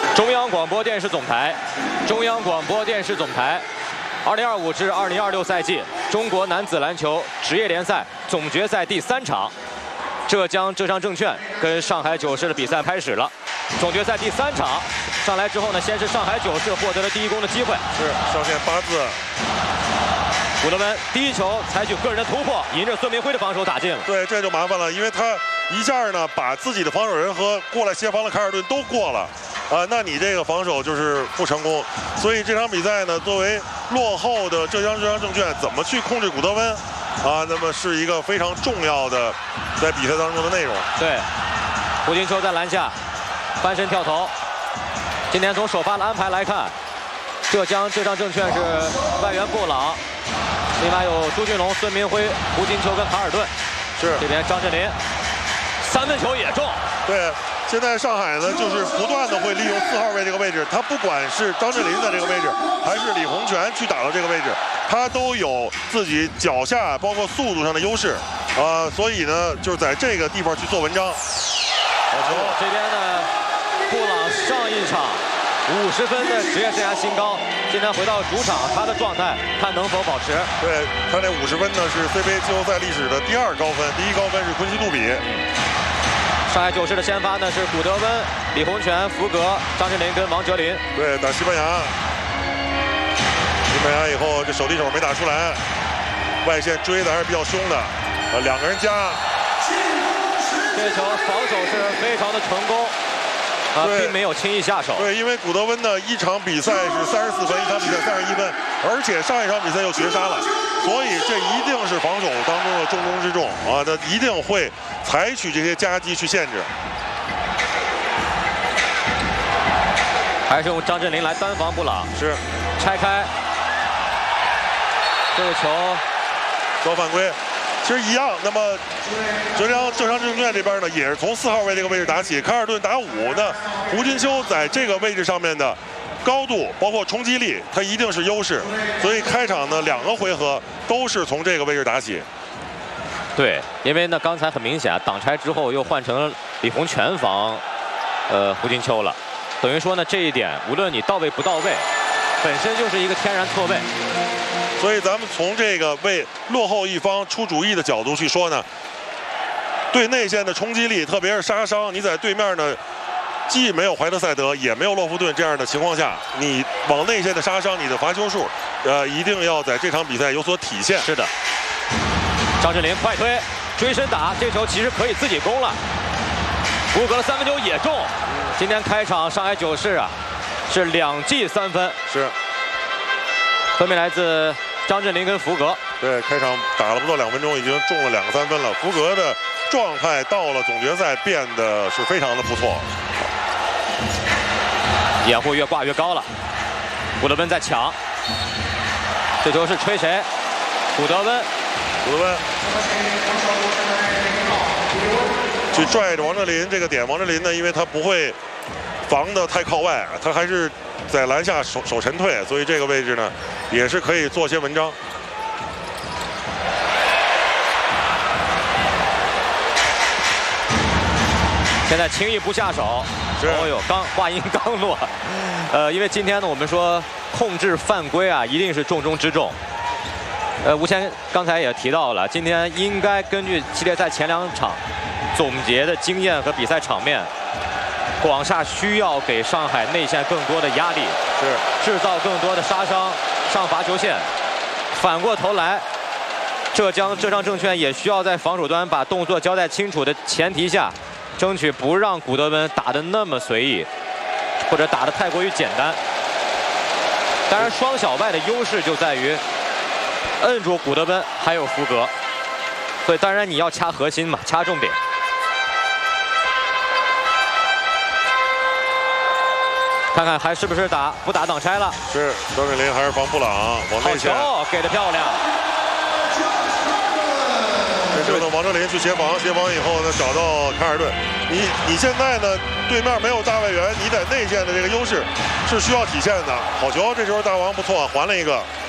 中央广播电视总台，中央广播电视总台，2025至2026赛季中国男子篮球职业联赛总决赛第3场，浙江浙商证券跟上海九市的比赛开始了。总决赛第3场上来之后呢，先是上海九市获得了第1攻的机会， 是上线8字。 古德温第1球采取个人的突破，迎着孙明辉的防守打进了。 对，这就麻烦了，因为他一下呢把自己的防守人和过来协防的凯尔顿都过了。那你这个防守就是不成功，所以这场比赛呢，作为落后的浙江浙商证券怎么去控制古德温那么是一个非常重要的在比赛当中的内容。 对，胡金秋在篮下翻身跳投。今天从首发的安排来看，浙江浙商证券是外援布朗，另外有朱俊龙、孙明辉、胡金秋跟卡尔顿。 是这边张镇麟3分球也中。 对。现在上海呢，就是不断的会利用4号位这个位置，他不管是张镇麟在这个位置，还是李洪权去打到这个位置，他都有自己脚下包括速度上的优势，所以呢，就是在这个地方去做文章。好球！ 这边呢，布朗上一场50分的职业生涯新高，今天回到主场，他的状态看能否保持。 对他那50分呢，是 CBA 季后赛历史的第2高分，第1高分是昆西杜比。 上海九市的先发呢是古德温、李洪权、福格、张镇麟跟王哲林。 对，打西班牙。西班牙以后这手递手没打出来，外线追的还是比较凶的，2个人加。 这球防守是非常的成功，并没有轻易下手。 对，因为古德温呢，一场比赛是34分，一场比赛31分，而且上一场比赛又绝杀了，所以这一定是防守当中的重中之重他一定会采取这些夹击去限制。 还是用张镇麟来单防布朗， 是拆开这个球交犯规。其实一样，那么浙商证券这边呢，也是从4号位这个位置打起，凯尔顿打5呢，胡金秋在这个位置上面的高度包括冲击力，它一定是优势，所以开场呢2个回合都是从这个位置打起。 对，因为呢刚才很明显挡拆之后又换成了李洪权防胡金秋了，等于说呢这一点无论你到位不到位，本身就是一个天然错位。 所以咱们从这个为落后一方出主意的角度去说呢，对内线的冲击力，特别是杀伤，你在对面呢既没有怀特塞德也没有洛夫顿这样的情况下，你往内线的杀伤，你的罚球数一定要在这场比赛有所体现。 是的，张镇麟快推追身打，这球其实可以自己攻了。福格的3分球也中。今天开场上海九市是2记3分， 是分别来自张镇麟跟福格。 对，开场打了不到2分钟，已经中了2个3分了。福格的状态到了总决赛变得是非常的不错， 掩护越挂越高了。古德温在抢，这球是吹谁？古德温。 去拽着王哲林这个点，王哲林呢，因为他不会防得太靠外，他还是在篮下手沉退，所以这个位置呢也是可以做些文章。 现在轻易不下手。哦呦，话音刚落，因为今天呢，我们说控制犯规一定是重中之重。吴谦刚才也提到了，今天应该根据系列赛前2场总结的经验和比赛场面，广厦需要给上海内线更多的压力，制造更多的杀伤上罚球线。反过头来，浙江浙商证券也需要在防守端把动作交代清楚的前提下，争取不让古德温打得那么随意，或者打得太过于简单。当然，双小外的优势就在于摁住古德温还有福格，所以当然你要掐核心嘛，掐重点。看看还是不是不打挡拆了？ 是张镇麟还是防布朗往内线？ 好球，给得漂亮。 这时候呢，王哲林去协防以后呢，找到凯尔顿。你现在呢，对面没有大外援，你在内线的这个优势是需要体现的。好球，这时候大王不错，还了一个。